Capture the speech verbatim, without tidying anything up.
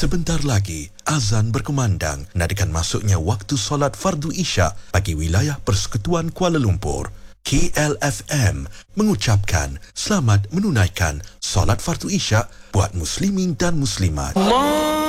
Sebentar lagi, azan berkumandang nadikan masuknya waktu solat fardu isyak bagi wilayah Persekutuan Kuala Lumpur. K L F M mengucapkan selamat menunaikan solat fardu isyak buat muslimin dan muslimat.